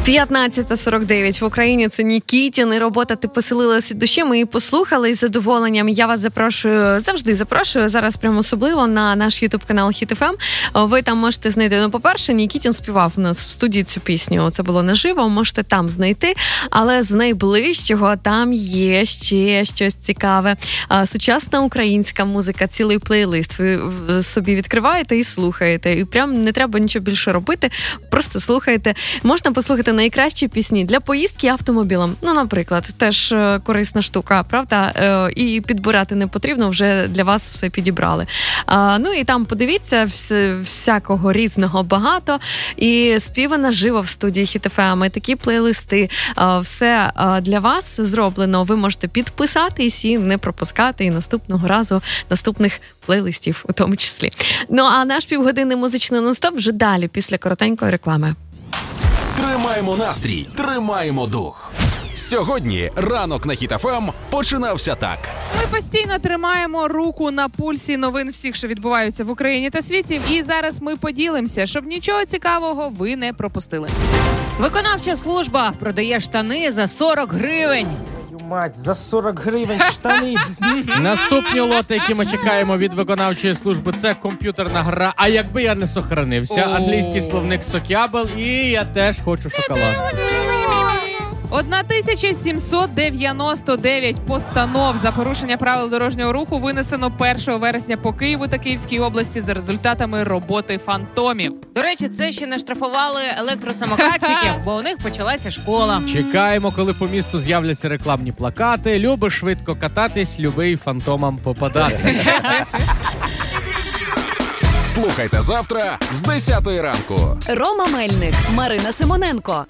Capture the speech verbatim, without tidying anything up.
п'ятнадцята сорок дев'ять в Україні. Це Нікітін і робота «Ти поселилась від душі». Ми її послухали із задоволенням. Я вас запрошую, завжди запрошую, зараз прямо особливо на наш ютуб-канал Хіт еф ем. Ви там можете знайти, ну, по-перше, Нікітін співав у нас в студії цю пісню. Це було наживо, можете там знайти. Але з найближчого там є ще щось цікаве. Сучасна українська музика, цілий плейлист. Ви собі відкриваєте і слухаєте. І прям не треба нічого більше робити. Просто слухайте. Можна послухати найкращі пісні для поїздки автомобілем. Ну, наприклад, теж корисна штука, правда? І підбирати не потрібно, вже для вас все підібрали. Ну і там подивіться, всякого різного багато. І співи наживо в студії Хіт еф ем, і такі плейлисти. Все для вас зроблено. Ви можете підписатись і не пропускати і наступного разу наступних плейлистів у тому числі. Ну, а наш півгодинний музичний нон-стоп вже далі, після коротенької реклами. Тримаємо настрій, тримаємо дух. Сьогодні ранок на Хіт еф ем починався так. Ми постійно тримаємо руку на пульсі новин всіх, що відбуваються в Україні та світі. І зараз ми поділимося, щоб нічого цікавого ви не пропустили. Виконавча служба продає штани за сорок гривень. Мать, за сорок гривень штани. Наступні лоти, які ми чекаємо від виконавчої служби, це комп'ютерна гра. А якби я не сохранився, англійський словник Сокябл, і я теж хочу шоколад. тисяча сімсот дев'яносто дев'ять постанов за порушення правил дорожнього руху винесено першого вересня по Києву та Київській області за результатами роботи фантомів. До речі, це ще не штрафували електросамокатчиків, бо у них почалася школа. Чекаємо, коли по місту з'являться рекламні плакати. Любиш швидко кататись, любий фантомам попадати. Слухайте завтра з десятої ранку. Рома Мельник, Марина Симоненко.